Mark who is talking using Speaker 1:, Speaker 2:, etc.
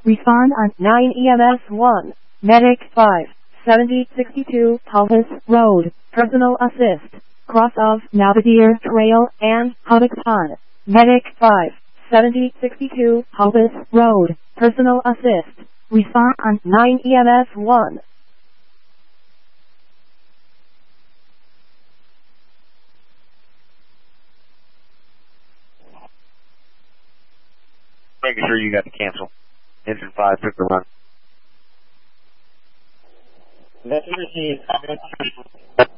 Speaker 1: Respond on 9 EMS 1. Medic 5. 7062 Talvis Road. Personal assist. Cross of Navideer Trail and Haddock Pond. Medic 5. 7062 Talvis Road. Personal assist. Respond on 9 EMS 1.
Speaker 2: Making sure you got to cancel. Engine 5 took the run.
Speaker 3: Message received.